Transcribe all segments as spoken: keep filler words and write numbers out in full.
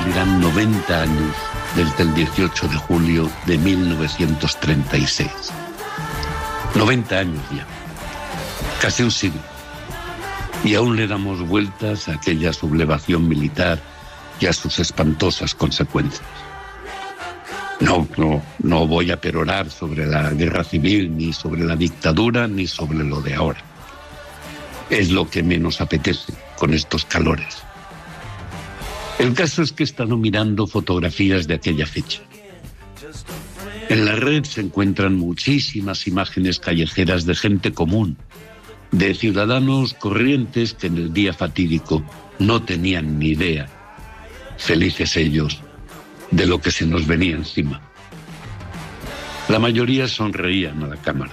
cumplirán noventa años desde el dieciocho de julio de mil novecientos treinta y seis. noventa años ya, casi un siglo. Y aún le damos vueltas a aquella sublevación militar y a sus espantosas consecuencias. No, no, no voy a perorar sobre la guerra civil, ni sobre la dictadura, ni sobre lo de ahora. Es lo que menos apetece con estos calores. El caso es que he estado mirando fotografías de aquella fecha. En la red se encuentran muchísimas imágenes callejeras de gente común, de ciudadanos corrientes que en el día fatídico no tenían ni idea, felices ellos, de lo que se nos venía encima. La mayoría sonreían a la cámara.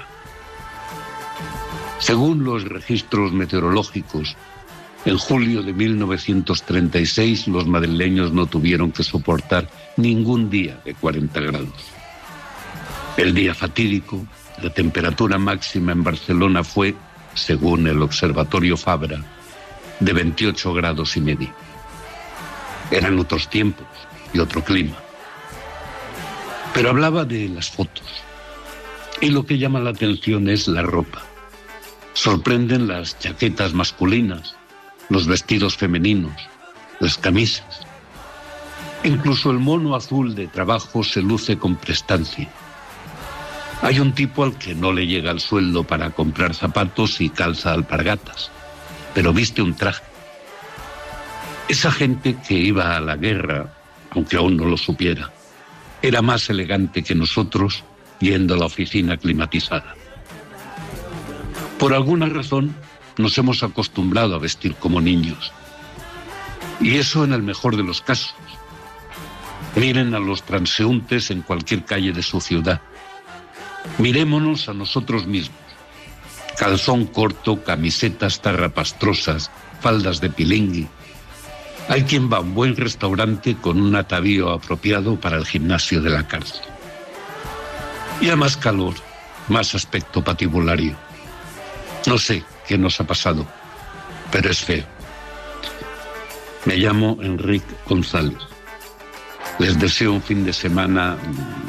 Según los registros meteorológicos, en julio de mil novecientos treinta y seis los madrileños no tuvieron que soportar ningún día de cuarenta grados. El día fatídico, la temperatura máxima en Barcelona fue, según el Observatorio Fabra, de veintiocho grados y medio. Eran otros tiempos y otro clima. Pero hablaba de las fotos. Y lo que llama la atención es la ropa. Sorprenden las chaquetas masculinas, los vestidos femeninos, las camisas. Incluso el mono azul de trabajo se luce con prestancia. Hay un tipo al que no le llega el sueldo para comprar zapatos y calza alpargatas, pero viste un traje. Esa gente que iba a la guerra, aunque aún no lo supiera, era más elegante que nosotros yendo a la oficina climatizada. Por alguna razón, nos hemos acostumbrado a vestir como niños. Y eso en el mejor de los casos. Miren a los transeúntes en cualquier calle de su ciudad. Mirémonos a nosotros mismos. Calzón corto, camisetas tarrapastrosas, faldas de pilingui. Hay quien va a un buen restaurante con un atavío apropiado para el gimnasio de la cárcel. Y a más calor, más aspecto patibulario. No sé qué nos ha pasado, pero es feo. Me llamo Enrique González. Les deseo un fin de semana